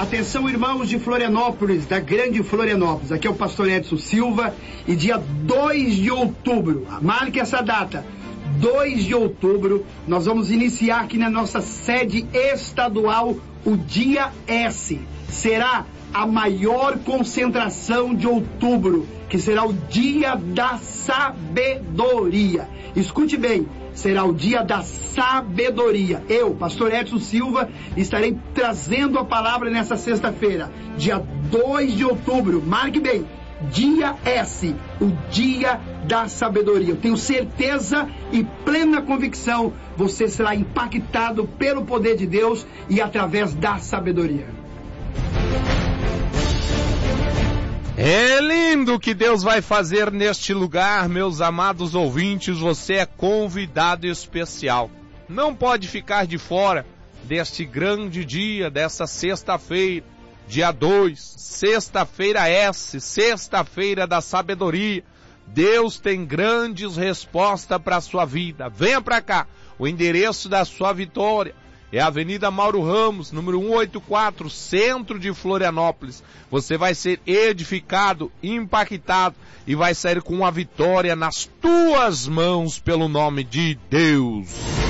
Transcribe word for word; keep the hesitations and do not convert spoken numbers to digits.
Atenção, irmãos de Florianópolis, da grande Florianópolis. Aqui é o pastor Edson Silva e dia dois de outubro, marque essa data, dois de outubro, nós vamos iniciar aqui na nossa sede estadual o Dia S. Será a maior concentração de outubro, que será o Dia da Sabedoria. Escute bem, será o Dia da Sabedoria. Eu, pastor Edson Silva, estarei trazendo a palavra nessa sexta-feira, dia dois de outubro. Marque bem, Dia S, o Dia da Sabedoria. Eu tenho certeza e plena convicção, você será impactado pelo poder de Deus e através da sabedoria. É lindo o que Deus vai fazer neste lugar, meus amados ouvintes. Você é convidado especial. Não pode ficar de fora deste grande dia, dessa sexta-feira, dia dois, sexta-feira S, sexta-feira da sabedoria. Deus tem grandes respostas para a sua vida. Venha para cá. O endereço da sua vitória é a Avenida Mauro Ramos, número cento e oitenta e quatro, centro de Florianópolis. Você vai ser edificado, impactado e vai sair com uma vitória nas tuas mãos pelo nome de Deus.